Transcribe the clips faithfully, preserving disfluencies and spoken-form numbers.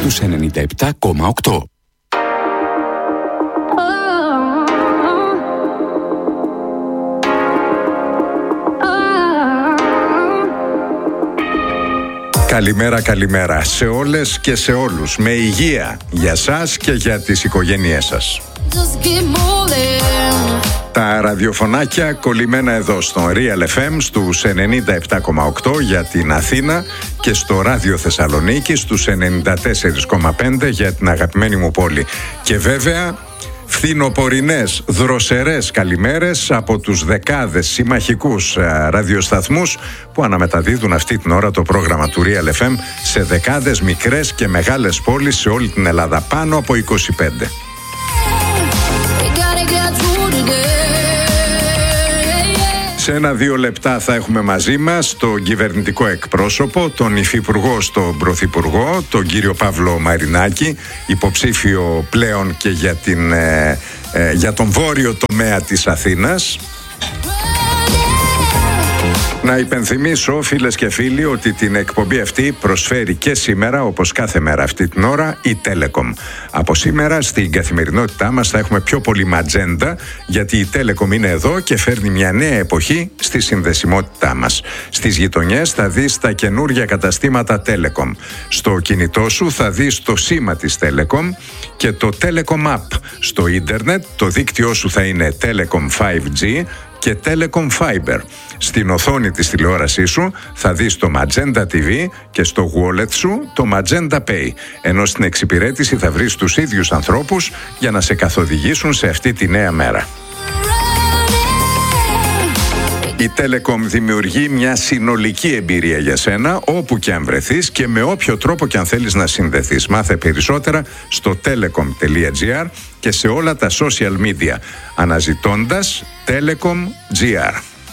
στους ενενήντα επτά κόμμα οκτώ. Καλημέρα, καλημέρα σε όλες και σε όλους. Με υγεία για σας και για τις οικογένειές σας. Τα ραδιοφωνάκια κολλημένα εδώ στο Real εφ εμ στους ενενήντα επτά κόμμα οκτώ για την Αθήνα και στο Ράδιο Θεσσαλονίκη στους ενενήντα τέσσερα κόμμα πέντε για την αγαπημένη μου πόλη. Και βέβαια φθινοπορεινές, δροσερές καλημέρες από τους δεκάδες συμμαχικούς α, ραδιοσταθμούς που αναμεταδίδουν αυτή την ώρα το πρόγραμμα του Real εφ εμ σε δεκάδες μικρές και μεγάλες πόλεις σε όλη την Ελλάδα, πάνω από είκοσι πέντε. Σε ένα-δύο λεπτά θα έχουμε μαζί μας τον κυβερνητικό εκπρόσωπο, τον υφυπουργό στον πρωθυπουργό, τον κύριο Παύλο Μαρινάκη, υποψήφιο πλέον και για, την, ε, ε, για τον βόρειο τομέα της Αθήνας. Να υπενθυμίσω, φίλες και φίλοι, ότι την εκπομπή αυτή προσφέρει και σήμερα, όπως κάθε μέρα αυτή την ώρα, η Telecom. Από σήμερα στην καθημερινότητά μας θα έχουμε πιο πολύ ματζέντα, γιατί η Telecom είναι εδώ και φέρνει μια νέα εποχή στη συνδεσιμότητά μας. Στις γειτονιές θα δεις τα καινούργια καταστήματα Telecom. Στο κινητό σου θα δεις το σήμα της Telecom και το Telecom App. Στο ίντερνετ το δίκτυό σου θα είναι Telecom φάιβ τζι και Telecom Fiber. Στην οθόνη της τηλεόρασής σου θα δεις το Magenta τι βι και στο wallet σου το Magenta Pay, ενώ στην εξυπηρέτηση θα βρεις τους ίδιους ανθρώπους για να σε καθοδηγήσουν σε αυτή τη νέα μέρα. Η Telecom δημιουργεί μια συνολική εμπειρία για σένα όπου και αν βρεθείς και με όποιο τρόπο και αν θέλεις να συνδεθείς. Μάθε περισσότερα στο telecom τελεία gr και σε όλα τα social media αναζητώντας Telecom τζι αρ.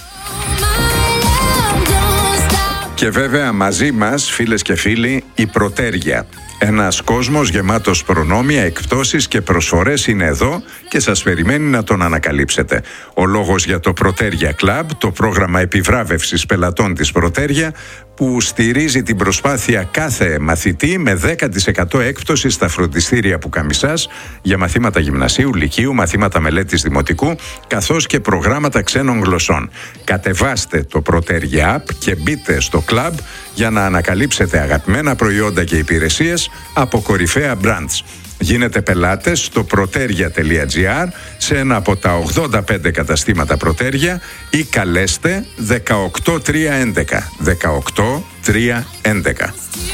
Και βέβαια μαζί μας, φίλες και φίλοι, η Πρωτέρια. Ένας κόσμος γεμάτος προνόμια, εκπτώσεις και προσφορές είναι εδώ και σας περιμένει να τον ανακαλύψετε. Ο λόγος για το Πρωτέρια Club, το πρόγραμμα επιβράβευσης πελατών της Πρωτέρια, που στηρίζει την προσπάθεια κάθε μαθητή με δέκα τοις εκατό έκπτωση στα φροντιστήρια Πουκαμισάς για μαθήματα γυμνασίου, λυκείου, μαθήματα μελέτης δημοτικού, καθώς και προγράμματα ξένων γλωσσών. Κατεβάστε το Πρωτέρια App και μπείτε στο club για να ανακαλύψετε αγαπημένα προϊόντα και υπηρεσίες από κορυφαία brands. Γίνετε πελάτες στο πρωτέρια τελεία gr σε ένα από τα ογδόντα πέντε καταστήματα Πρωτέρια ή καλέστε δεκαοκτώ τρία έντεκα. δεκαοκτώ τρία έντεκα.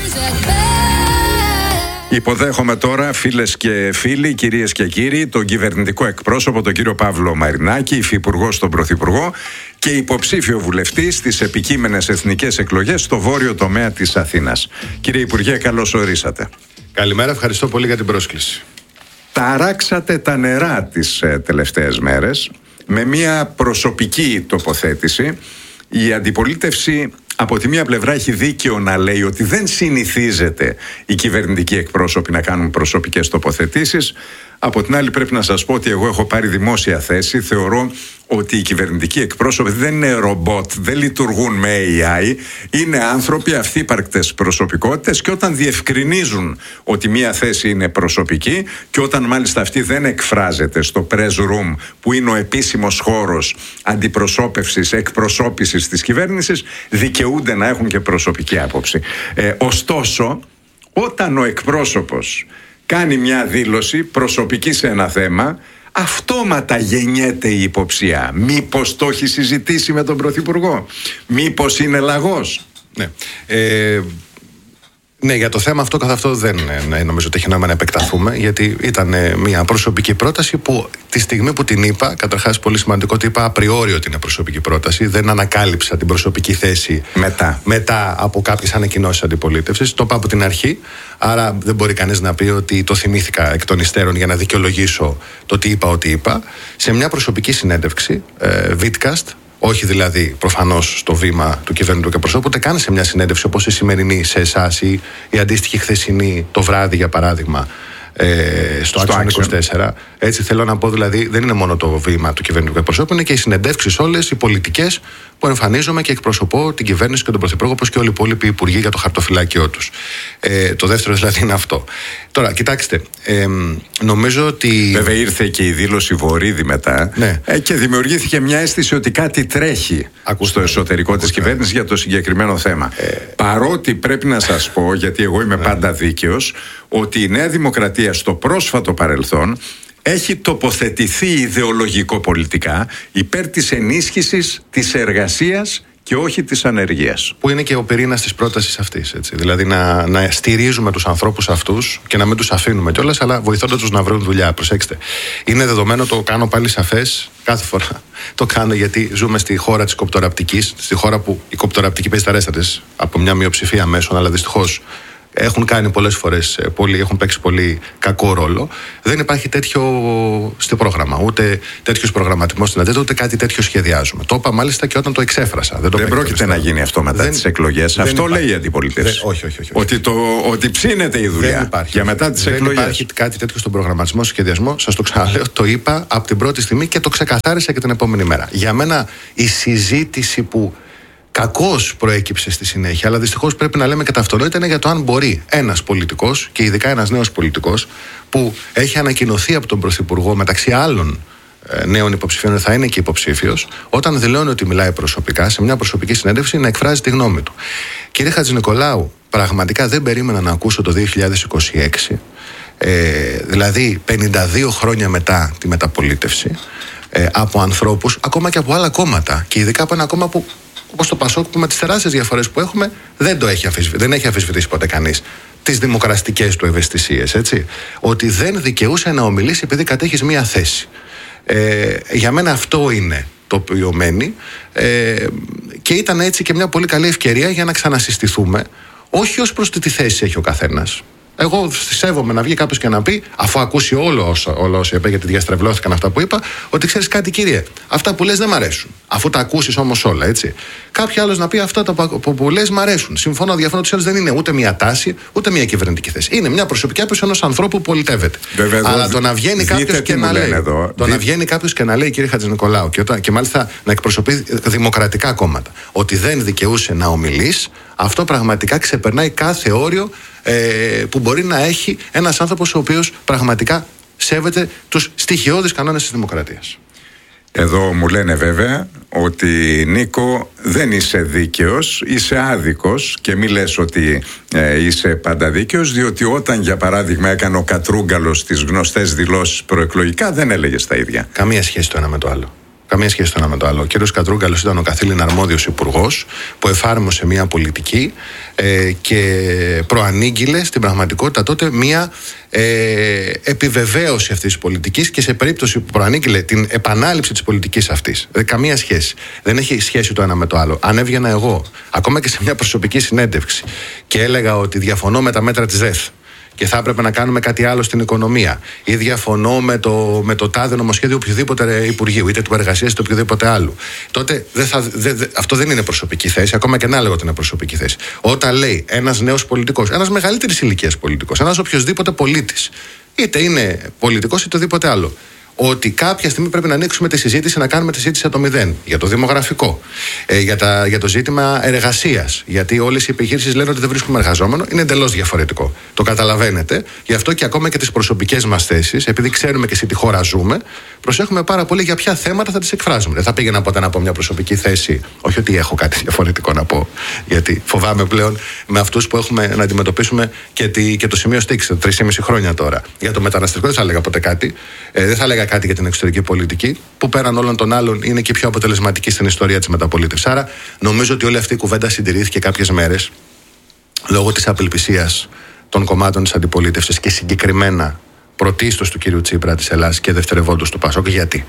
Υποδέχομαι τώρα, φίλες και φίλοι, κυρίες και κύριοι, τον κυβερνητικό εκπρόσωπο, τον κύριο Παύλο Μαρινάκη, υφυπουργό στον πρωθυπουργό και υποψήφιο βουλευτή στις επικείμενες εθνικές εκλογές στο βόρειο τομέα της Αθήνας. Κύριε Υπουργέ, καλώς ορίσατε. Καλημέρα, ευχαριστώ πολύ για την πρόσκληση. Ταράξατε τα νερά τις ε, τελευταίες μέρες με μια προσωπική τοποθέτηση. Η αντιπολίτευση από τη μία πλευρά έχει δίκαιο να λέει ότι δεν συνηθίζεται οι κυβερνητικοί εκπρόσωποι να κάνουν προσωπικές τοποθετήσεις. Από την άλλη πρέπει να σας πω ότι εγώ έχω πάρει δημόσια θέση. Θεωρώ ότι οι κυβερνητικοί εκπρόσωποι δεν είναι ρομπότ, δεν λειτουργούν με έι άι. Είναι άνθρωποι αυθύπαρκτες προσωπικότητες και όταν διευκρινίζουν ότι μία θέση είναι προσωπική και όταν μάλιστα αυτή δεν εκφράζεται στο press room που είναι ο επίσημος χώρος αντιπροσώπευσης, εκπροσώπησης της κυβέρνησης, δικαιούνται να έχουν και προσωπική άποψη. Ε, ωστόσο, όταν ο εκπρόσωπος κάνει μια δήλωση προσωπική σε ένα θέμα, αυτόματα γεννιέται η υποψία. Μήπως το έχει συζητήσει με τον Πρωθυπουργό? Μήπως είναι λαγός? Ναι. Ε, ναι, για το θέμα αυτό καθ' αυτό δεν ναι, νομίζω ότι έχει νόημα να επεκταθούμε, γιατί ήταν μια προσωπική πρόταση που τη στιγμή που την είπα, καταρχάς πολύ σημαντικό ότι είπα απριόριο ότι είναι προσωπική πρόταση, δεν ανακάλυψα την προσωπική θέση μετά, μετά από κάποιες ανακοινώσεις αντιπολίτευσης. Το είπα από την αρχή, άρα δεν μπορεί κανείς να πει ότι το θυμήθηκα εκ των υστέρων για να δικαιολογήσω το τι είπα ότι είπα. Σε μια προσωπική συνέντευξη, ε, Vidcast, όχι δηλαδή προφανώς στο βήμα του κυβερνητικού εκπροσώπου, ούτε καν σε μια συνέντευξη όπως η σημερινή σε εσάς ή η αντίστοιχη χθεσινή το βράδυ για παράδειγμα ε, στο, στο Άξιον είκοσι τέσσερα. Έτσι θέλω να πω, δηλαδή, δεν είναι μόνο το βήμα του κυβερνητικού εκπροσώπου, είναι και οι συνεντεύξεις όλες, οι πολιτικές που εμφανίζομαι και εκπροσωπώ την κυβέρνηση και τον Πρωθυπουργό, όπως και όλοι οι υπόλοιποι υπουργοί για το χαρτοφυλάκιό τους. Ε, το δεύτερο δηλαδή είναι αυτό. Τώρα, κοιτάξτε, ε, νομίζω ότι. Βέβαια, ήρθε και η δήλωση Βορίδη μετά, ναι. ε, και δημιουργήθηκε μια αίσθηση ότι κάτι τρέχει Ακούστε, στο εσωτερικό της κυβέρνησης για το συγκεκριμένο θέμα. Ε, Παρότι πρέπει να σας πω, γιατί εγώ είμαι ναι. πάντα δίκαιος, ότι η Νέα Δημοκρατία στο πρόσφατο παρελθόν έχει τοποθετηθεί ιδεολογικο-πολιτικά υπέρ της ενίσχυσης της εργασίας και όχι της ανεργίας. Που είναι και ο πυρήνας της πρότασης αυτής. Έτσι. Δηλαδή να, να στηρίζουμε τους ανθρώπους αυτούς και να μην τους αφήνουμε κιόλας, αλλά βοηθώντας τους να βρουν δουλειά. Προσέξτε. Είναι δεδομένο, το κάνω πάλι σαφές κάθε φορά. Το κάνω γιατί ζούμε στη χώρα της κοπτοραπτικής, στη χώρα που η κοπτοραπτική παίζει τα ρέστα της από μια μειοψηφία μέσων, αλλά δυστυχώς έχουν κάνει πολλές φορές, πολύ, έχουν παίξει πολύ κακό ρόλο. Δεν υπάρχει τέτοιο στο πρόγραμμα, ούτε τέτοιος προγραμματισμός στην ατζέντα, ούτε κάτι τέτοιο σχεδιάζουμε. Το είπα μάλιστα και όταν το εξέφρασα. Δεν, το δεν πρόκειται να γίνει αυτό μετά τις εκλογές. Αυτό υπάρχει. λέει η αντιπολίτευση. Δεν, όχι, όχι, όχι, όχι. Ότι, το, ότι ψήνεται η δουλειά για μετά τις εκλογές. Δεν υπάρχει κάτι τέτοιο στον προγραμματισμό, στο σχεδιασμό. Σας το ξαναλέω, το είπα από την πρώτη στιγμή και το ξεκαθάρισα και την επόμενη μέρα. Για μένα η συζήτηση που κακώς προέκυψε στη συνέχεια, αλλά δυστυχώς πρέπει να λέμε και τα αυτονόητα, είναι για το αν μπορεί ένας πολιτικός, και ειδικά ένας νέος πολιτικός, που έχει ανακοινωθεί από τον Πρωθυπουργό μεταξύ άλλων ε, νέων υποψηφίων, θα είναι και υποψήφιος, όταν δηλώνει ότι μιλάει προσωπικά, σε μια προσωπική συνέντευξη, να εκφράζει τη γνώμη του. Κύριε Χατζηνικολάου, πραγματικά δεν περίμενα να ακούσω το δύο χιλιάδες είκοσι έξι, ε, δηλαδή πενήντα δύο χρόνια μετά τη μεταπολίτευση, ε, από ανθρώπους, ακόμα και από άλλα κόμματα, και ειδικά από ένα κόμμα που, όπως το Πασόκ, που με τις τεράστιες διαφορές που έχουμε, δεν, το έχει αφισβη... δεν έχει αφισβητήσει ποτέ κανείς τις δημοκρατικές του ευαισθησίες, έτσι. Ότι δεν δικαιούσε να ομιλήσει επειδή κατέχεις μία θέση. Ε, για μένα αυτό είναι το οποίο μένει, ε, και ήταν έτσι και μια πολύ καλή ευκαιρία για να ξανασυστηθούμε, όχι ως προς τη θέση έχει ο καθένας. Εγώ σέβομαι να βγει κάποιος και να πει, αφού ακούσει όλο όσο, όλο όσο είπα, γιατί διαστρεβλώθηκαν αυτά που είπα, ότι ξέρεις κάτι, κύριε, αυτά που λες δεν μ' αρέσουν. Αφού τα ακούσεις όμως όλα, έτσι. Κάποιο άλλος να πει, αυτά τα που, που λες μ' αρέσουν. Συμφωνώ, διαφωνώ, τους άλλους δεν είναι ούτε μια τάση, ούτε μια κυβερνητική θέση. Είναι μια προσωπική άποψη ενός ανθρώπου που πολιτεύεται. Βέβαια, αλλά το να βγαίνει κάποιος και να λέει. Εδώ. Το Δι... να βγαίνει κάποιος και να λέει, κύριε Χατζηνικολάου, και, όταν, και μάλιστα να εκπροσωπεί δημοκρατικά κόμματα, ότι δεν δικαιούσε να ομιλείς, αυτό πραγματικά ξεπερνάει κάθε όριο ε, που μπορεί να έχει ένας άνθρωπος ο οποίος πραγματικά σέβεται τους στοιχειώδεις κανόνες της δημοκρατίας. Εδώ μου λένε βέβαια ότι, Νίκο, δεν είσαι δίκαιος, είσαι άδικος, και μη λες ότι ε, είσαι πάντα δίκαιος, διότι όταν για παράδειγμα έκανε ο Κατρούγκαλος τις γνωστές δηλώσεις προεκλογικά, δεν έλεγες τα ίδια. Καμία σχέση το ένα με το άλλο. Καμία σχέση το ένα με το άλλο. Ο κύριος Κατρούγκαλος ήταν ο καθήλυνα αρμόδιος υπουργός που εφάρμοσε μια πολιτική ε, και προανήγγειλε στην πραγματικότητα τότε μια ε, επιβεβαίωση αυτής της πολιτικής, και σε περίπτωση που προανήγγειλε την επανάληψη της πολιτικής αυτής. Ε, καμία σχέση. Δεν έχει σχέση το ένα με το άλλο. Αν έβγαινα εγώ, ακόμα και σε μια προσωπική συνέντευξη, και έλεγα ότι διαφωνώ με τα μέτρα της ΔΕΘ και θα έπρεπε να κάνουμε κάτι άλλο στην οικονομία, ή διαφωνώ με το, με το τάδε νομοσχέδιο οποιοδήποτε υπουργείου, είτε του εργασίας είτε οποιοδήποτε άλλου, τότε δεν θα, δε, δε, αυτό δεν είναι προσωπική θέση, ακόμα και να έλεγα ότι είναι προσωπική θέση. Όταν λέει ένας νέος πολιτικός, ένας μεγαλύτερης ηλικίας πολιτικός, ένας οποιοδήποτε πολίτης, είτε είναι πολιτικός είτε οτιδήποτε άλλο, ότι κάποια στιγμή πρέπει να ανοίξουμε τη συζήτηση, να κάνουμε τη συζήτηση από το μηδέν για το δημογραφικό, ε, για, τα, για το ζήτημα εργασίας. Γιατί όλες οι επιχείρησεις λένε ότι δεν βρίσκουμε εργαζόμενο, είναι εντελώς διαφορετικό. Το καταλαβαίνετε. Γι' αυτό και ακόμα και τις προσωπικές μας θέσεις, επειδή ξέρουμε και σε τι χώρα ζούμε, προσέχουμε πάρα πολύ για ποια θέματα θα τις εκφράζουμε. Δεν θα πήγαινα ποτέ να πω μια προσωπική θέση, όχι ότι έχω κάτι διαφορετικό να πω, γιατί φοβάμαι πλέον με αυτούς που έχουμε να αντιμετωπίσουμε και, τη, και το σημείο στίξη, τρεις και μισή χρόνια τώρα. Για το μεταναστευτικό δεν θα έλεγα ποτέ κάτι. Ε, δεν θα έλεγα κάτι για την εξωτερική πολιτική, που πέραν όλων των άλλων είναι και πιο αποτελεσματική στην ιστορία της μεταπολίτευσης. Άρα, νομίζω ότι όλη αυτή η κουβέντα συντηρήθηκε κάποιες μέρες λόγω της απελπισίας των κομμάτων της αντιπολίτευσης και συγκεκριμένα πρωτίστως του κύριου Τσίπρα της Ελλάδας και δευτερευόντως του Πασόκ. Γιατί,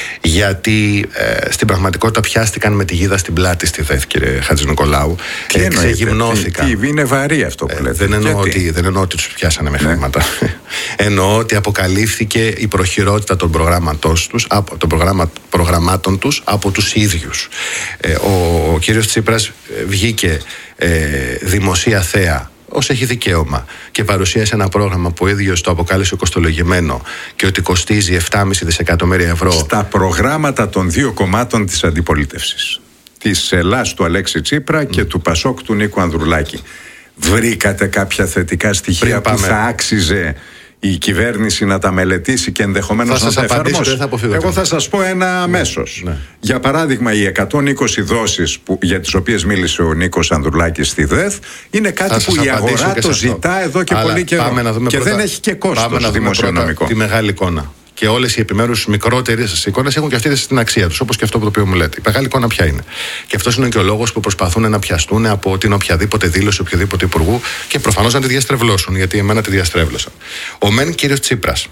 Γιατί ε, στην πραγματικότητα πιάστηκαν με τη γίδα στην πλάτη στη ΔΕΘ, κύριε Χατζηνικολάου. Ε, ξεγυμνώθηκαν. Τι, τι, είναι βαρύ αυτό που λέτε. Ε, δεν, εννοώ ότι, δεν εννοώ ότι τους πιάσανε με χρήματα. Ναι. Εννοώ ότι αποκαλύφθηκε η προχειρότητα των, τους, από, των προγράμμα, προγραμμάτων τους από τους ίδιους. Ε, ο, ο κύριος Τσίπρας βγήκε ε, δημοσία θέα ως έχει δικαίωμα και παρουσίασε ένα πρόγραμμα που ο ίδιος το αποκάλεσε κοστολογημένο και ότι κοστίζει επτά κόμμα πέντε δισεκατομμύρια ευρώ. Στα προγράμματα των δύο κομμάτων της αντιπολίτευσης, της Ελλάς του Αλέξη Τσίπρα mm. και του Πασόκ του Νίκου Ανδρουλάκη, βρήκατε κάποια θετικά στοιχεία που θα άξιζε η κυβέρνηση να τα μελετήσει και ενδεχομένως να τα εφαρμόσει? Εγώ θα σας πω ένα αμέσως. Ναι. Για παράδειγμα, οι εκατόν είκοσι δόσεις που, για τις οποίες μίλησε ο Νίκος Ανδρουλάκης στη ΔΕΘ είναι κάτι που η αγορά το ζητά εδώ και πολύ καιρό. Και πρώτα, δεν έχει και κόστος δημοσιονομικό. Τη μεγάλη εικόνα. Και όλες οι επιμέρους μικρότερες εικόνες έχουν και αυτές την αξία τους, όπως και αυτό που το οποίο μου λέτε. Η μεγάλη εικόνα ποια είναι? Και αυτός είναι και ο λόγος που προσπαθούν να πιαστούν από την οποιαδήποτε δήλωση οποιοδήποτε υπουργού και προφανώς να τη διαστρεβλώσουν, γιατί εμένα τη διαστρέβλωσαν. Ο μεν κύριος Τσίπρας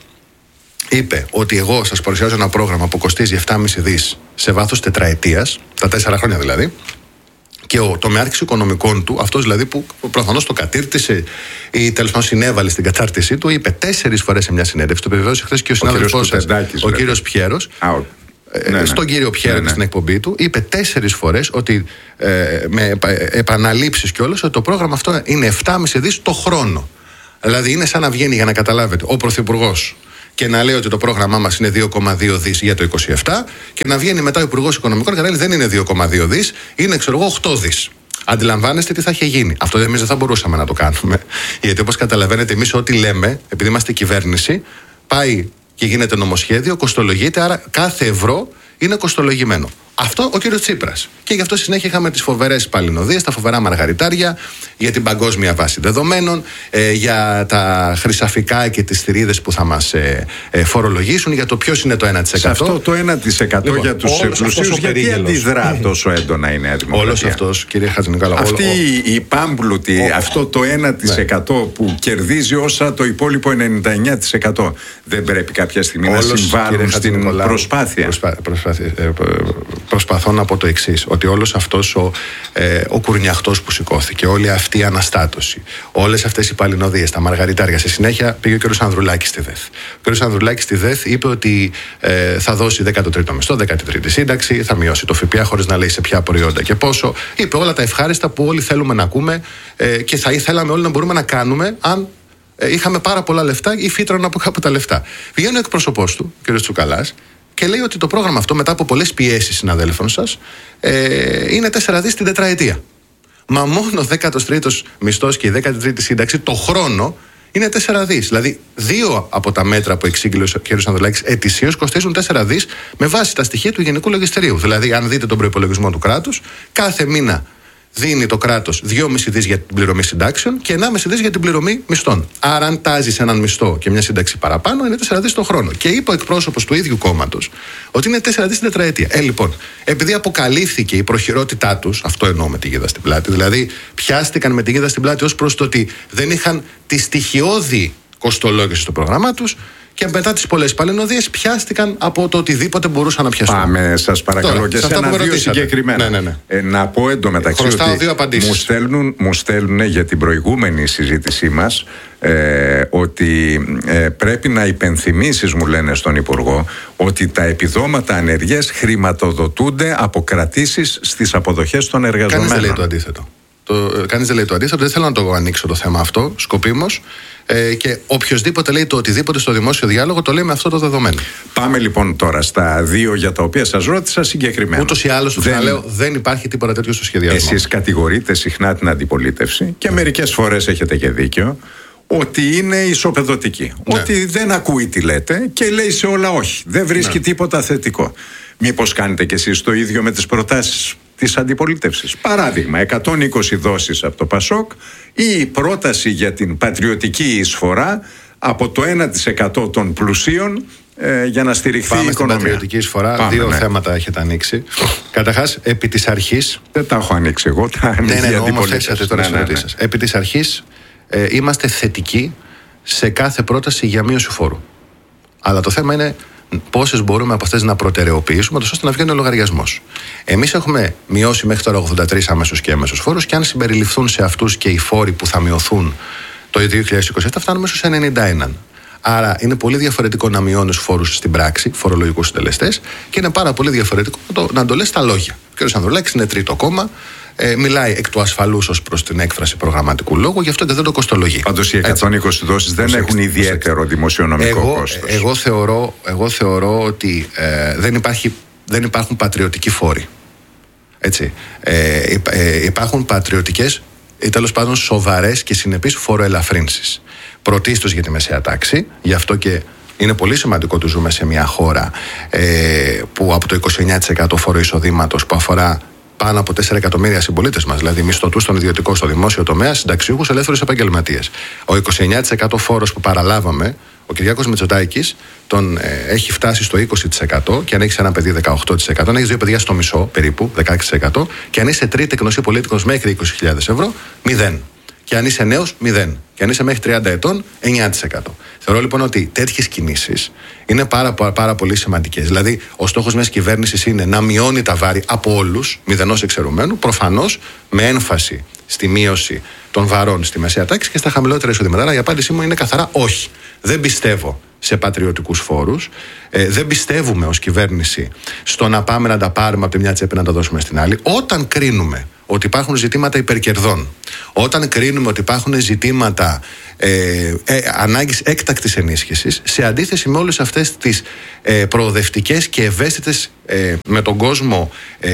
είπε ότι εγώ σας παρουσιάζω ένα πρόγραμμα που κοστίζει επτά κόμμα πέντε δις σε βάθος τετραετίας, τα τέσσερα χρόνια δηλαδή. Και ο τομεάρχης οικονομικών του, αυτός δηλαδή που προφανώς το κατήρτισε ή τέλος πάντων συνέβαλε στην κατάρτισή του, είπε τέσσερις φορές σε μια συνέντευξη, το επιβεβαίωσε χθες και ο συνάδελφός σας, ο κύριος Πιέρος, ah, ε, ναι, ναι. στον κύριο Πιέρο, ναι, ναι. στην εκπομπή του, είπε τέσσερις φορές ότι ε, με επαναλήψεις κιόλας ότι το πρόγραμμα αυτό είναι επτά κόμμα πέντε δις το χρόνο. Δηλαδή είναι σαν να βγαίνει, για να καταλάβετε, ο Πρωθυπουργός και να λέει ότι το πρόγραμμά μας είναι δύο κόμμα δύο δις για το είκοσι επτά και να βγαίνει μετά ο Υπουργός Οικονομικών και να λέει δεν είναι δύο κόμμα δύο δις, είναι ξέρω εγώ οκτώ δις. Αντιλαμβάνεστε τι θα είχε γίνει? Αυτό εμείς δεν θα μπορούσαμε να το κάνουμε. Γιατί όπως καταλαβαίνετε, εμείς ό,τι λέμε, επειδή είμαστε κυβέρνηση, πάει και γίνεται νομοσχέδιο, κοστολογείται, άρα κάθε ευρώ είναι κοστολογημένο. Αυτό ο κύριος Τσίπρας. Και γι' αυτό στη συνέχεια είχαμε τις φοβερές παλινοδίες, τα φοβερά μαργαριτάρια, για την παγκόσμια βάση δεδομένων, ε, για τα χρυσαφικά και τις θηρίδες που θα μας ε, ε, φορολογήσουν, για το ποιος είναι το ένα τοις εκατό. Σε αυτό το ένα τοις εκατό λοιπόν, για τους πλουσίους, γιατί αντιδρά τόσο έντονα η Νέα Δημοκρατία? Όλος αυτός, κύριε Χατζηνικόλαου. Αυτή όλο, η πάμπλουτη, όλο, αυτό το ένα τοις εκατό ναι. που κερδίζει όσα το υπόλοιπο ενενήντα εννέα τοις εκατό, δεν πρέπει κάποια στιγμή όλος, να συμβάλλουν στην προσπάθεια? Προσπά, προσπάθεια ε, Προσπαθώ να πω το εξής, ότι όλος αυτός ο, ε, ο κουρνιαχτός που σηκώθηκε, όλη αυτή η αναστάτωση, όλες αυτές οι παλινοδίες, τα μαργαριτάρια, στη συνέχεια πήγε ο κ. Ανδρουλάκης στη ΔΕΘ. Ο κ. Ανδρουλάκης στη ΔΕΘ είπε ότι ε, θα δώσει δέκατο τρίτο μισθό, δέκατη τρίτη σύνταξη, θα μειώσει το ΦΠΑ χωρίς να λέει σε ποια προϊόντα και πόσο. Είπε όλα τα ευχάριστα που όλοι θέλουμε να ακούμε ε, και θα ήθελαμε όλοι να μπορούμε να κάνουμε αν ε, είχαμε πάρα πολλά λεφτά ή φύτρωναν από κάπου τα λεφτά. Βγαίνει ο εκπρόσωπός του, κ. Τσουκαλάς, και λέει ότι το πρόγραμμα αυτό, μετά από πολλές πιέσεις συναδέλφων σας, ε, είναι τέσσερα δις την τετραετία. Μα μόνο ο δέκατος τρίτος μισθός και η δέκατη τρίτη σύνταξη το χρόνο είναι τέσσερα δις. Δηλαδή, δύο από τα μέτρα που εξήγηλε ο κ. Ανδρουλάκης ετησίως κοστίζουν τέσσερα δις με βάση τα στοιχεία του Γενικού Λογιστηρίου. Δηλαδή, αν δείτε τον προϋπολογισμό του κράτους, κάθε μήνα δίνει το κράτος δυόμισι δις για την πληρωμή συντάξεων και ενάμισι δις για την πληρωμή μισθών. Άρα, αν τάζεις έναν μισθό και μια σύνταξη παραπάνω, είναι τέσσερα δις το χρόνο. Και είπε ο εκπρόσωπος του ίδιου κόμματος ότι είναι τέσσερα δις την τετραετία. Ε, λοιπόν, επειδή αποκαλύφθηκε η προχειρότητά τους, αυτό εννοώ με τη γίδα στην πλάτη, δηλαδή πιάστηκαν με τη γίδα στην πλάτη ως προς το ότι δεν είχαν τη στοιχειώδη κοστολόγηση στο πρόγραμμά τους. Και μετά τις πολλές παλαινοδίες πιάστηκαν από το οτιδήποτε μπορούσαν να πιαστούν. Πάμε, σας παρακαλώ. Τώρα, και σε ένα δύο συγκεκριμένα. Ναι, ναι, ναι. Ε, να πω εντωμεταξύ ότι μου στέλνουν, μου στέλνουν για την προηγούμενη συζήτησή μας ε, ότι ε, πρέπει να υπενθυμίσεις, μου λένε στον Υπουργό, ότι τα επιδόματα ανεργίας χρηματοδοτούνται από κρατήσεις στις αποδοχές των εργαζομένων. Κανείς δεν λέει το αντίθετο. Το, κανείς δεν λέει το αντίθετο, δεν θέλω να το ανοίξω το θέμα αυτό σκοπίμως. Ε, και οποιοδήποτε λέει το οτιδήποτε στο δημόσιο διάλογο το λέει με αυτό το δεδομένο. Πάμε λοιπόν τώρα στα δύο για τα οποία σας ρώτησα συγκεκριμένα. Ούτως ή άλλως, δεν... λέω, δεν υπάρχει τίποτα τέτοιο στο σχεδιασμό. Εσείς κατηγορείτε συχνά την αντιπολίτευση και mm. μερικές φορές έχετε και δίκιο ότι είναι ισοπεδωτική. Ναι. Ότι δεν ακούει τι λέτε και λέει σε όλα όχι. Δεν βρίσκει ναι. τίποτα θετικό. Μήπως κάνετε κι εσείς το ίδιο με τις προτάσεις της αντιπολίτευσης? Παράδειγμα, εκατόν είκοσι δόσεις από το Πασόκ ή η πρόταση για την πατριωτική εισφορά από το ένα τοις εκατό των πλουσίων ε, για να στηριχθεί Πάμε η οικονομία. Στην πατριωτική εισφορά. Πάμε, δύο ναι. θέματα έχετε ανοίξει. Καταρχάς, επί της αρχής. Δεν τα έχω ανοίξει εγώ, τα ανοίξει ναι, ναι, η αντιπολίτευση. Τώρα ναι, ναι, ναι. Επί της αρχής ε, είμαστε θετικοί σε κάθε πρόταση για μείωση φόρου. Αλλά το θέμα είναι πόσες μπορούμε από αυτές να προτεραιοποιήσουμε, ώστε να βγαίνει ο λογαριασμός. Εμείς έχουμε μειώσει μέχρι τώρα ογδόντα τρεις άμεσους και έμεσους φόρους, και αν συμπεριληφθούν σε αυτούς και οι φόροι που θα μειωθούν το δύο χιλιάδες είκοσι επτά, φτάνουμε στους ενενήντα ένα. Άρα είναι πολύ διαφορετικό να μειώνεις φόρους στην πράξη, φορολογικούς συντελεστές, και είναι πάρα πολύ διαφορετικό να το, να το λες στα λόγια. Ο κ. Ανδρουλάκης είναι τρίτο κόμμα, ε, μιλάει εκ του ασφαλούς ως προς την έκφραση προγραμματικού λόγου, γι' αυτό και δεν το κοστολογεί. Πάντως οι εκατόν είκοσι δόσεις δεν έχουν ιδιαίτερο δημοσιονομικό εγώ, κόστος. Εγώ θεωρώ, εγώ θεωρώ ότι ε, δεν, υπάρχει, δεν υπάρχουν πατριωτικοί φόροι. Έτσι. Ε, ε, υπάρχουν πατριωτικές ή τέλος πάντων σοβαρές και συνεπείς φοροελαφρύνσεις. Πρωτίστως για τη μεσαία τάξη, γι' αυτό και είναι πολύ σημαντικό ότι ζούμε σε μια χώρα ε, που από το είκοσι εννέα τοις εκατό φόρο εισοδήματος που αφορά πάνω από τέσσερα εκατομμύρια συμπολίτες μας, δηλαδή μισθωτούς στον ιδιωτικό, στο δημόσιο τομέα, συνταξιούχους, ελεύθερους επαγγελματίες. Ο είκοσι εννέα τοις εκατό φόρος που παραλάβαμε, ο Κυριάκος Μητσοτάκης τον ε, έχει φτάσει στο είκοσι τοις εκατό και αν έχεις ένα παιδί δεκαοκτώ τοις εκατό, αν έχεις δύο παιδιά στο μισό περίπου, δεκαέξι τοις εκατό, και αν είσαι τρίτη γνωσή πολίτικος μέχρι είκοσι χιλιάδες ευρώ, μηδέν. Και αν είσαι νέος, μηδέν. Και αν είσαι μέχρι τριάντα ετών, εννέα τοις εκατό. Θεωρώ λοιπόν ότι τέτοιες κινήσεις είναι πάρα, πάρα, πάρα πολύ σημαντικές. Δηλαδή, ο στόχος μιας κυβέρνησης είναι να μειώνει τα βάρη από όλους, μηδενός εξαιρουμένου, προφανώς με έμφαση στη μείωση των βαρών στη μεσαία τάξη και στα χαμηλότερα εισοδήματα. Αλλά η απάντησή μου είναι καθαρά όχι. Δεν πιστεύω σε πατριωτικούς φόρους. Ε, δεν πιστεύουμε ως κυβέρνηση στο να πάμε να τα πάρουμε από τη μια τσέπη να τα δώσουμε στην άλλη. Όταν κρίνουμε ότι υπάρχουν ζητήματα υπερκερδών, όταν κρίνουμε ότι υπάρχουν ζητήματα ε, ε, ανάγκης έκτακτης ενίσχυσης, σε αντίθεση με όλες αυτές τις ε, προοδευτικές και ευαίσθητες ε, με τον κόσμο ε,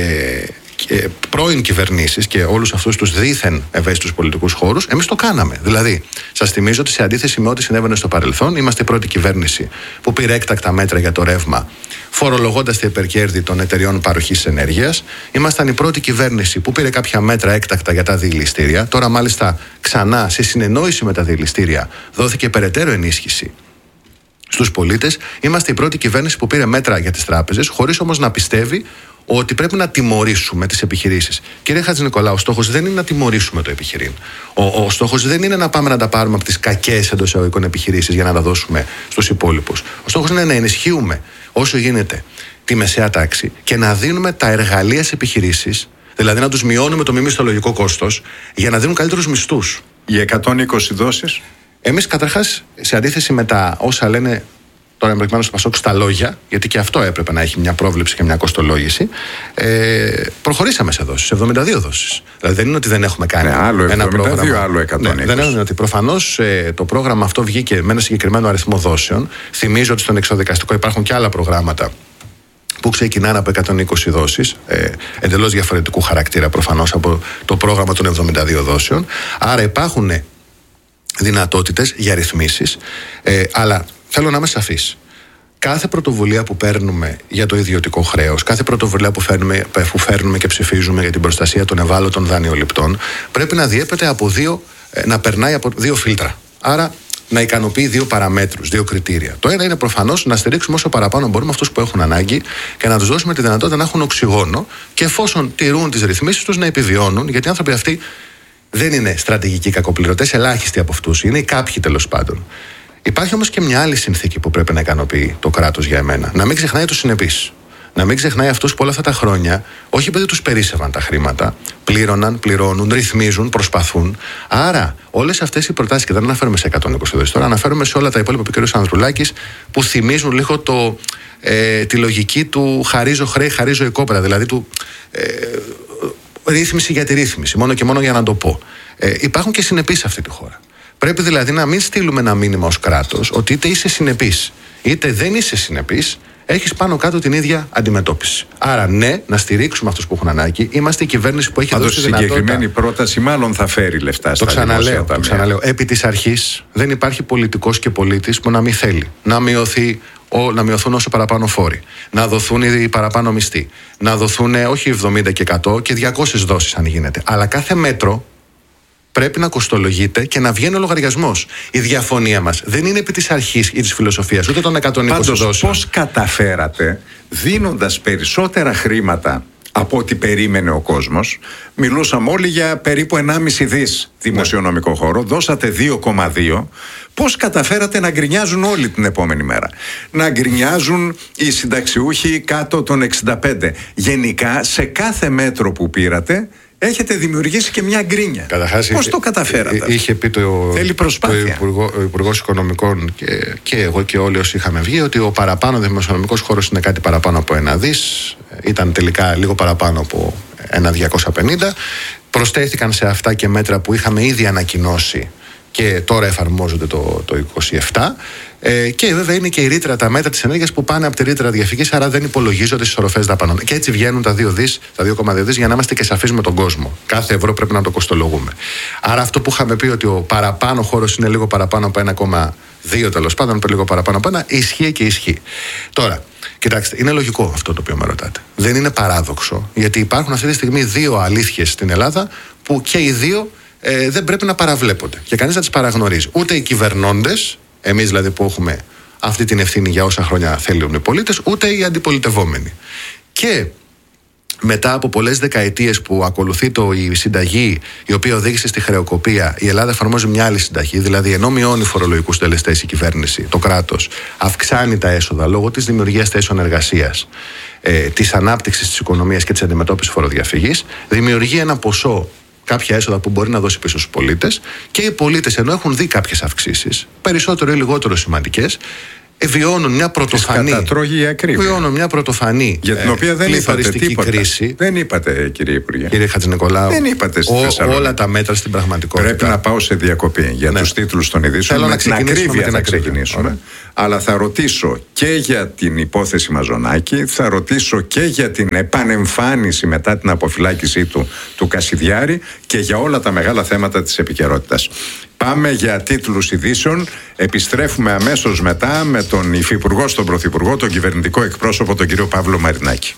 και πρώην κυβερνήσεις και όλους αυτούς τους δίθεν ευαίσθητους πολιτικούς χώρους, εμείς το κάναμε. Δηλαδή, σας θυμίζω ότι σε αντίθεση με ό,τι συνέβαινε στο παρελθόν, είμαστε η πρώτη κυβέρνηση που πήρε έκτακτα μέτρα για το ρεύμα, φορολογώντας τα υπερκέρδη των εταιριών παροχής ενέργειας. Ήμασταν η πρώτη κυβέρνηση που πήρε κάποια μέτρα έκτακτα για τα διελιστήρια. Τώρα, μάλιστα, ξανά σε συνεννόηση με τα διελιστήρια, δόθηκε περαιτέρω ενίσχυση στους πολίτες. Είμαστε η πρώτη κυβέρνηση που πήρε μέτρα για τις τράπεζες, χωρίς όμως να πιστεύει ότι πρέπει να τιμωρήσουμε τις επιχειρήσεις. Κύριε Χατζηνικολάου, ο στόχος δεν είναι να τιμωρήσουμε το επιχειρήν. Ο, ο στόχος δεν είναι να πάμε να τα πάρουμε από τις κακές εντός εισαγωγικών επιχειρήσεις για να τα δώσουμε στους υπόλοιπους. Ο στόχος είναι να ενισχύουμε όσο γίνεται τη μεσαία τάξη και να δίνουμε τα εργαλεία σε επιχειρήσεις, δηλαδή να τους μειώνουμε το μη μισθολογικό κόστος για να δίνουν καλύτερους μισθούς. Οι εκατόν είκοσι δόσεις. Εμείς καταρχάς, σε αντίθεση με τα όσα λένε τώρα εμπρεκμένως στο Πασόκ στα λόγια, γιατί και αυτό έπρεπε να έχει μια πρόβλεψη και μια κοστολόγηση, ε, προχωρήσαμε σε δόσεις, εβδομήντα δύο δόσεις. Δηλαδή δεν είναι ότι δεν έχουμε κάνει ναι, άλλο ένα εβδομήντα δύο, πρόγραμμα. άλλο εκατόν είκοσι. Ναι, δεν είναι ότι προφανώς ε, το πρόγραμμα αυτό βγήκε με ένα συγκεκριμένο αριθμό δόσεων. Θυμίζω ότι στον εξοδικαστικό υπάρχουν και άλλα προγράμματα που ξεκινάνε από εκατόν είκοσι δόσεις, ε, εντελώς διαφορετικού χαρακτήρα προφανώς από το πρόγραμμα των εβδομήντα δύο δόσεων. Άρα υπάρχουν δυνατότητες για ρυθμίσεις, ε, αλλά θέλω να είμαι σαφής. Κάθε πρωτοβουλία που παίρνουμε για το ιδιωτικό χρέος, κάθε πρωτοβουλία που φέρνουμε, που φέρνουμε και ψηφίζουμε για την προστασία των ευάλωτων δανειοληπτών, πρέπει να διέπεται από δύο, να περνάει από δύο φίλτρα. Άρα να ικανοποιεί δύο παραμέτρους, δύο κριτήρια. Το ένα είναι προφανώς να στηρίξουμε όσο παραπάνω μπορούμε αυτούς που έχουν ανάγκη και να τους δώσουμε τη δυνατότητα να έχουν οξυγόνο και εφόσον τηρούν τις ρυθμίσεις τους να επιβιώνουν, γιατί οι άνθρωποι αυτοί δεν είναι στρατηγικοί κακοπληρωτές, ελάχιστοι από αυτούς είναι, ή κάποιοι τέλος πάντων. Υπάρχει όμως και μια άλλη συνθήκη που πρέπει να ικανοποιεί το κράτος για εμένα. Να μην ξεχνάει τους συνεπείς. Να μην ξεχνάει αυτούς που όλα αυτά τα χρόνια, όχι επειδή τους περίσσευαν τα χρήματα, πλήρωναν, πληρώνουν, ρυθμίζουν, προσπαθούν. Άρα, όλες αυτές οι προτάσεις, και δεν αναφέρομαι σε εκατόν είκοσι δόσεις τώρα, αναφέρομαι σε όλα τα υπόλοιπα που είπε ο κ. Ανδρουλάκης, που θυμίζουν λίγο το, ε, τη λογική του χαρίζω χρέη, χαρίζω οικόπεδα. Δηλαδή του ε, ρύθμιση για τη ρύθμιση, μόνο και μόνο για να το πω. Ε, υπάρχουν και συνεπείς σε αυτή τη χώρα. Πρέπει δηλαδή να μην στείλουμε ένα μήνυμα ως κράτος ότι είτε είσαι συνεπής είτε δεν είσαι συνεπής, έχεις πάνω κάτω την ίδια αντιμετώπιση. Άρα, ναι, να στηρίξουμε αυτούς που έχουν ανάγκη. Είμαστε η κυβέρνηση που έχει Πάντως, δώσει δυνατότητα. Η συγκεκριμένη πρόταση μάλλον θα φέρει λεφτά στα δημόσια ταμεία. Το ξαναλέω. Επί της αρχής δεν υπάρχει πολιτικός και πολίτης που να μην θέλει να, μειωθεί, ο, να μειωθούν όσο παραπάνω φόροι, να δοθούν οι παραπάνω μισθοί, να δοθούν όχι εβδομήντα και εκατό και διακόσιες δόσεις αν γίνεται. Αλλά κάθε μέτρο πρέπει να κοστολογείται και να βγαίνει ο λογαριασμός. Η διαφωνία μας δεν είναι επί της αρχής ή της φιλοσοφίας, ούτε των εκατόν είκοσι Πάντως, δόσεων. πώς καταφέρατε, δίνοντας περισσότερα χρήματα από ό,τι περίμενε ο κόσμος, μιλούσαμε όλοι για περίπου ενάμιση δις δημοσιονομικό ναι. χώρο, δώσατε δύο κόμμα δύο, πώς καταφέρατε να γκρινιάζουν όλη την επόμενη μέρα? Να γκρινιάζουν οι συνταξιούχοι κάτω των εξήντα πέντε. Γενικά, σε κάθε μέτρο που πήρατε, έχετε δημιουργήσει και μια γκρίνια. Καταρχάς, πώς το καταφέρατε? Είχε πει το, Θέλει προσπάθεια. το υπουργό, ο Υπουργός Οικονομικών και, και εγώ και όλοι όσοι είχαμε βγει ότι ο παραπάνω δημοσιονομικός χώρος είναι κάτι παραπάνω από ένα δις. Ήταν τελικά λίγο παραπάνω από ένα διακόσια πενήντα. Προσθέθηκαν σε αυτά και μέτρα που είχαμε ήδη ανακοινώσει και τώρα εφαρμόζονται το, το είκοσι επτά. Ε, και βέβαια είναι και η ρήτρα, τα μέτρα της ενέργειας που πάνε από τη ρήτρα διαφυγής, άρα δεν υπολογίζονται στις οροφές δαπανών. Και έτσι βγαίνουν τα δύο κόμμα δύο δις για να είμαστε και σαφείς με τον κόσμο. Κάθε ευρώ πρέπει να το κοστολογούμε. Άρα αυτό που είχαμε πει ότι ο παραπάνω χώρος είναι λίγο παραπάνω από ένα κόμμα δύο, τέλος πάντων, λίγο παραπάνω από ένα, ισχύει και ισχύει. Τώρα, κοιτάξτε, είναι λογικό αυτό το οποίο με ρωτάτε. Δεν είναι παράδοξο, γιατί υπάρχουν αυτή τη στιγμή δύο αλήθειες στην Ελλάδα που και οι δύο ε, δεν πρέπει να παραβλέπονται και κανείς να τις παραγνωρίζει. Ούτε οι κυβερνώντες, εμείς δηλαδή που έχουμε αυτή την ευθύνη για όσα χρόνια θέλουν οι πολίτες, ούτε οι αντιπολιτευόμενοι. Και μετά από πολλές δεκαετίες που ακολουθεί το, η συνταγή η οποία οδήγησε στη χρεοκοπία, η Ελλάδα εφαρμόζει μια άλλη συνταγή. Δηλαδή, ενώ μειώνει φορολογικούς τελεστές η κυβέρνηση, το κράτος, αυξάνει τα έσοδα λόγω της δημιουργίας θέσεων εργασίας, ε, της ανάπτυξης της οικονομίας και της αντιμετώπισης φοροδιαφυγής, δημιουργεί ένα ποσό, κάποια έσοδα που μπορεί να δώσει πίσω στους πολίτες, και οι πολίτες, ενώ έχουν δει κάποιες αυξήσεις, περισσότερο ή λιγότερο σημαντικές, βιώνουν μια πρωτοφανή, βιώνουν μια πρωτοφανή για την οποία δεν είπατε τίποτα. Κρίση. Δεν είπατε, κύριε Υπουργέ. Κύριε Χατζηνικολάου, δεν είπατε στη Θεσσαλονίκη. Όλα τα μέτρα στην πραγματικότητα. Πρέπει να πάω σε διακοπή για ναι. τους τίτλους των ειδήσεων. Θέλω με να την ακρίβεια την να ξεκινήσουμε. Αλλά θα ρωτήσω και για την υπόθεση Μαζονάκη, θα ρωτήσω και για την επανεμφάνιση μετά την αποφυλάκησή του του Κασιδιάρη και για όλα τα μεγάλα θέματα της επικαιρότητας. Πάμε για τίτλους ειδήσεων. Επιστρέφουμε αμέσως μετά με τον υφυπουργό στον πρωθυπουργό, τον κυβερνητικό εκπρόσωπο, τον κύριο Παύλο Μαρινάκη.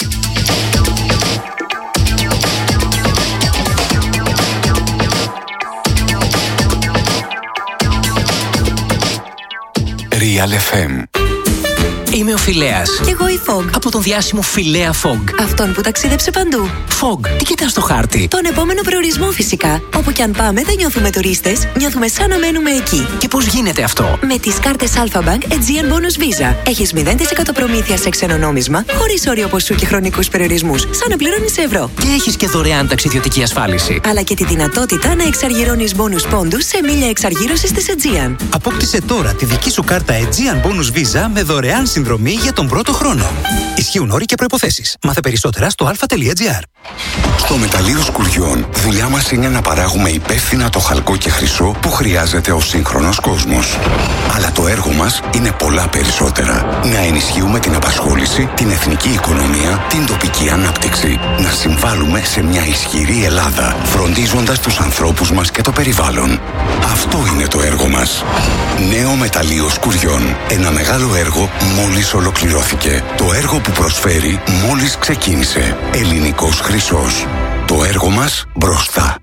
Real εφ εμ. Είμαι ο Φιλέας. Κι εγώ η Fog. Από τον διάσημο Φιλέα Fog. Αυτόν που ταξίδεψε παντού. Fog, τι κοιτάς στο χάρτη? Τον επόμενο προορισμό φυσικά. Όπου κι αν πάμε δεν νιώθουμε τουρίστες, νιώθουμε σαν να μένουμε εκεί. Και πώς γίνεται αυτό? Με τις κάρτες Alpha-Bank Aegean Bonus Visa. Έχεις μηδέν τοις εκατό προμήθεια σε ξένο νόμισμα, χωρίς όριο ποσού και χρονικούς περιορισμούς, σαν να πληρώνεις ευρώ. Και έχεις και δωρεάν ταξιδιωτική ασφάλιση. Αλλά και τη δυνατότητα να εξαργυρώνεις bonus πόντους σε μίλια εξαργύρωσης της Aegean. Απόκτησε τώρα τη δική σου κάρτα Aegean Bonus Visa με δωρεάν συνδρομή για τον πρώτο χρόνο. Ισχύουν όροι και προϋποθέσεις. Μάθε περισσότερα στο αλφα τελεία τζι άρ. Στο Μεταλλείο Σκουριών, δουλειά μας είναι να παράγουμε υπεύθυνα το χαλκό και χρυσό που χρειάζεται ο σύγχρονος κόσμος. Αλλά το έργο μας είναι πολλά περισσότερα. Να ενισχύουμε την απασχόληση, την εθνική οικονομία, την τοπική ανάπτυξη. Να συμβάλλουμε σε μια ισχυρή Ελλάδα, φροντίζοντας τους ανθρώπους μας και το περιβάλλον. Αυτό είναι το έργο μας. Νέο Μεταλλείο Σκουριών. Ένα μεγάλο έργο μόλις ολοκληρώθηκε. Το έργο που προσφέρει μόλις ξεκίνησε. Ελληνικός χρυσός. Το έργο μας μπροστά.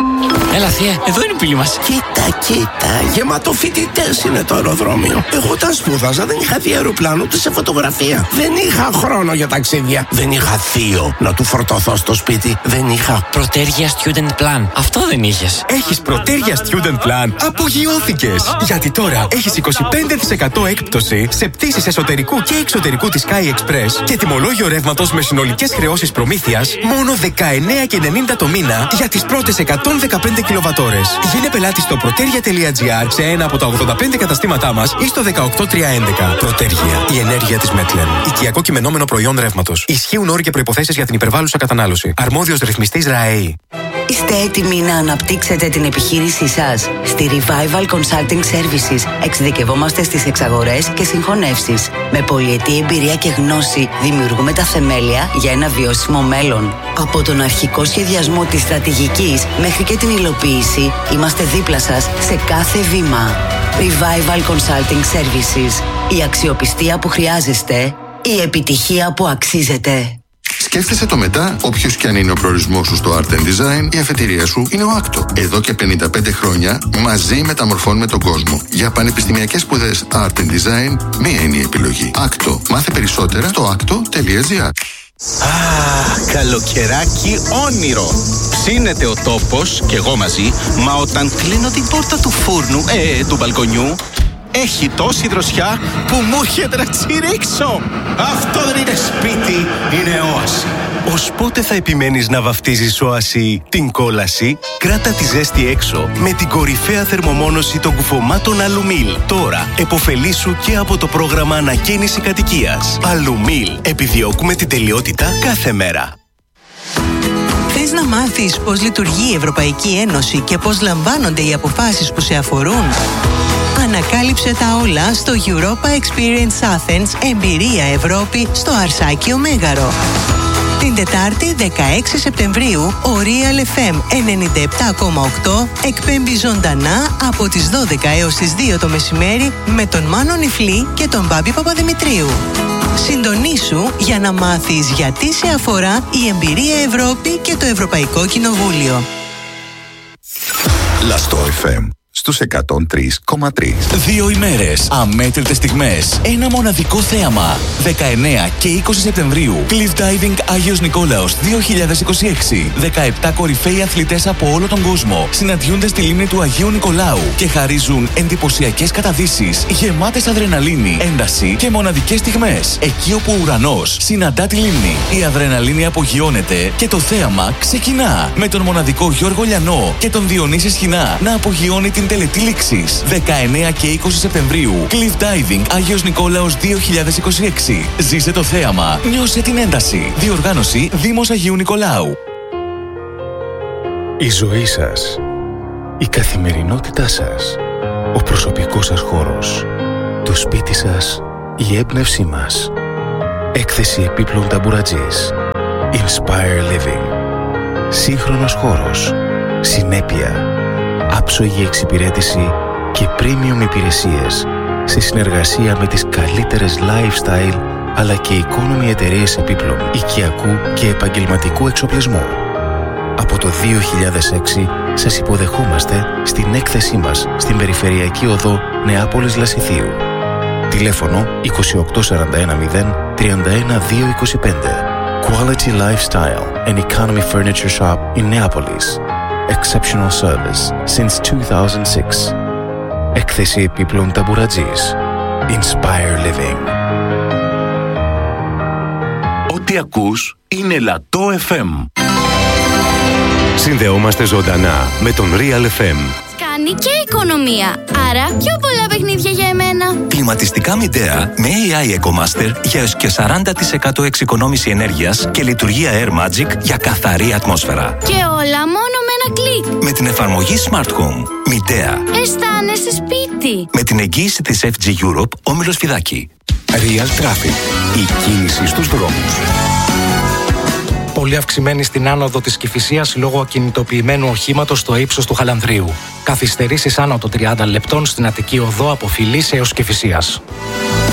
Έλα θεία, εδώ είναι η πύλη μας. Κοίτα, κοίτα, γεμάτο φοιτητές είναι το αεροδρόμιο. Εγώ όταν σπούδαζα δεν είχα δει αεροπλάνο ούτε σε φωτογραφία. Δεν είχα χρόνο για ταξίδια. Δεν είχα θείο να του φορτωθώ στο σπίτι. Δεν είχα Πρωτέργεια Student Plan. Αυτό δεν είχες. Έχεις Πρωτέργεια Student Plan. Απογειώθηκες. Γιατί τώρα έχεις είκοσι πέντε τοις εκατό έκπτωση σε πτήσεις εσωτερικού και εξωτερικού της Sky Express και τιμολόγιο ρεύματος με συνολικές χρεώσεις προμήθειας μόνο δεκαεννέα και ενενήντα το μήνα για τις πρώτες εκατόν δεκαπέντε κιλοβατόρες. Γίνε πελάτη στο πρωτέργεια τελεία τζι άρ σε ένα από τα ογδόντα πέντε καταστήματά μας ή στο δεκαοκτώ τριακόσια έντεκα. Πρωτέργεια. Η ενέργεια της Μέτλεν. Οικιακό κειμενόμενο προϊόν ρεύματος. Ισχύουν όροι και προϋποθέσεις για την υπερβάλλουσα κατανάλωση. Αρμόδιος ρυθμιστής ΡΑΕΗ. Είστε έτοιμοι να αναπτύξετε την επιχείρησή σας? Στη Revival Consulting Services εξειδικευόμαστε στις εξαγορές και συγχωνεύσεις. Με πολυετή εμπειρία και γνώση δημιουργούμε τα θεμέλια για ένα βιώσιμο μέλλον. Από τον αρχικό σχεδιασμό της στρατηγικής μέχρι και την υλοποίηση, είμαστε δίπλα σας σε κάθε βήμα. Revival Consulting Services. Η αξιοπιστία που χρειάζεστε, η επιτυχία που αξίζετε. Σκέφτεσαι το μετά, όποιος και αν είναι ο προορισμός σου στο Art and Design, η αφετηρία σου είναι ο άκτο. Εδώ και πενήντα πέντε χρόνια μαζί μεταμορφώνουμε τον κόσμο. Για πανεπιστημιακές σπουδές Art and Design, μία είναι η επιλογή. άκτο. Μάθε περισσότερα στο άκτο τελεία τζι άρ. Α, καλοκαιράκι όνειρο. Ψήνεται ο τόπος και εγώ μαζί, μα όταν κλείνω την πόρτα του φούρνου, ε, του μπαλκονιού, έχει τόση δροσιά που μου έρχεται να τσιρίξω. Αυτό δεν είναι σπίτι, είναι όαση. Ως πότε θα επιμένεις να βαφτίζεις όαση την κόλαση? Κράτα τη ζέστη έξω με την κορυφαία θερμομόνωση των κουφωμάτων Αλουμίλ. Τώρα εποφελήσου και από το πρόγραμμα ανακαίνιση κατοικίας. Αλουμίλ. Επιδιώκουμε την τελειότητα κάθε μέρα. Θες να μάθεις πώς λειτουργεί η Ευρωπαϊκή Ένωση και πώς λαμβάνονται οι αποφάσεις που σε αφορούν? Ανακάλυψε τα όλα στο Europa Experience Athens Εμπειρία Ευρώπη στο Αρσάκιο Μέγαρο. Την Τετάρτη δεκαέξι Σεπτεμβρίου ο Real εφ εμ ενενήντα επτά κόμμα οκτώ εκπέμπει ζωντανά από τις δώδεκα έως τις δύο το μεσημέρι με τον Μάνο Νιφλή και τον Μπάμπη Παπαδημητρίου. Συντονίσου για να μάθεις γιατί σε αφορά η Εμπειρία Ευρώπη και το Ευρωπαϊκό Κοινοβούλιο. Λαστό εφ εμ στους εκατόν τρία κόμμα τρία. Δύο ημέρες, αμέτρητες στιγμές, ένα μοναδικό θέαμα. δεκαεννέα και είκοσι Σεπτεμβρίου, Cliff Diving Άγιος Νικόλαος δύο χιλιάδες είκοσι έξι. δεκαεπτά κορυφαίοι αθλητές από όλο τον κόσμο συναντιούνται στη λίμνη του Αγίου Νικολάου και χαρίζουν εντυπωσιακές καταδύσεις, γεμάτες αδρεναλίνη, ένταση και μοναδικές στιγμές. Εκεί όπου ο ουρανός συναντά τη λίμνη, η αδρεναλίνη απογειώνεται και το θέαμα ξεκινά. Με τον μοναδικό Γιώργο Λιανό και τον Διονύση Σχοινά να απογειώνει την τελετή λήξης. δεκαεννέα και είκοσι Σεπτεμβρίου, Cliff Diving Άγιος Νικόλαος δύο χιλιάδες είκοσι έξι. Ζήσε το θέαμα, νιώσε την ένταση. Διοργάνωση Δήμος Αγίου Νικολάου. Η ζωή σας, η καθημερινότητά σας, ο προσωπικός σας χώρος, το σπίτι σας, η έμπνευσή μας. Έκθεση επίπλων ταμπουρατζής. Inspire Living. Σύγχρονος χώρος, συνέπεια, άψογη εξυπηρέτηση και premium υπηρεσίες σε συνεργασία με τις καλύτερες lifestyle αλλά και economy εταιρείες επίπλων, οικιακού και επαγγελματικού εξοπλισμού. Από το δύο χιλιάδες έξι σας υποδεχόμαστε στην έκθεσή μας στην Περιφερειακή Οδό Νεάπολης Λασιθίου. Τηλέφωνο είκοσι οκτώ σαράντα ένα μηδέν τριάντα ένα δύο είκοσι πέντε. Quality Lifestyle and Economy Furniture Shop in Neapolis. Exceptional service since two thousand six. Έκθεση επίπλων ταμπουρατζής. Inspire Living. Ό,τι ακούς είναι Λατό εφ εμ. Συνδεόμαστε ζωντανά με τον Real εφ εμ. Κάνει και οικονομία, άρα πιο πολλά παιχνίδια για εμένα. Κλιματιστικά Midea με έι άι EcoMaster για έως και σαράντα τοις εκατό εξοικονόμηση ενέργειας και λειτουργία Air Magic για καθαρή ατμόσφαιρα. Και όλα μόνο με ένα κλικ. Με την εφαρμογή Smart Home. Midea. Αισθάνεσαι σπίτι. Με την εγγύηση της εφ τζι Europe, Όμιλος Φιδάκη. Real Traffic. Η κίνηση στους δρόμους. Πολύ αυξημένη στην άνοδο της Κηφισίας λόγω ακινητοποιημένου οχήματος στο ύψος του Χαλανδρίου. Καθυστερήσεις άνω των τριάντα λεπτών στην Αττική Οδό από Φυλής έως Κηφισίας.